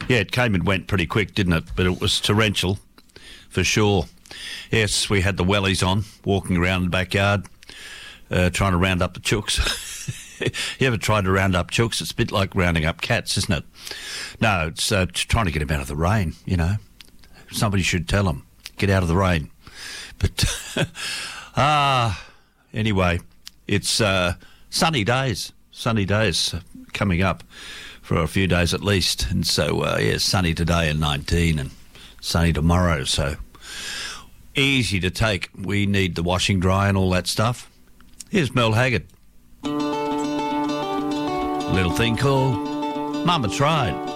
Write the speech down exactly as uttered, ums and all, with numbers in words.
Yeah, it came and went pretty quick, didn't it? But it was torrential, for sure. Yes, we had the wellies on, walking around the backyard, uh, trying to round up the chooks. You ever tried to round up chooks? It's a bit like rounding up cats, isn't it? No, it's uh, trying to get them out of the rain, you know. Somebody should tell them, get out of the rain. But, ah, anyway, it's uh, sunny days, sunny days coming up for a few days at least. And so, uh, yeah, sunny today and nineteen and sunny tomorrow. So easy to take. We need the washing dry and all that stuff. Here's Merle Haggard. Little thing called Mama Tried.